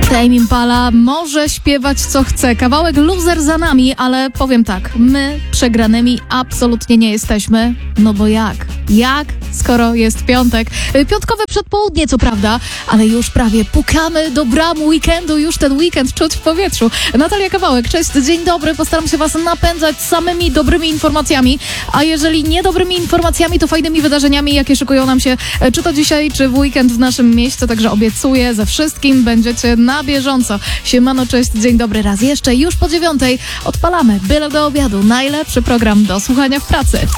Tame Impala może śpiewać co chce. Kawałek Loser za nami, ale powiem tak, my przegranymi absolutnie nie jesteśmy. No bo jak? Jak? Skoro jest piątek. Piątkowe przedpołudnie, co prawda, ale już prawie pukamy do bram weekendu, już ten weekend czuć w powietrzu. Natalia Kawałek, cześć, dzień dobry, postaram się was napędzać samymi dobrymi informacjami, a jeżeli nie dobrymi informacjami, to fajnymi wydarzeniami, jakie szykują nam się, czy to dzisiaj, czy w weekend w naszym mieście, także obiecuję, ze wszystkim będziecie na bieżąco. Siemano, cześć, dzień dobry raz jeszcze, już po 9:00 odpalamy byle do obiadu, najlepszy program do słuchania w pracy.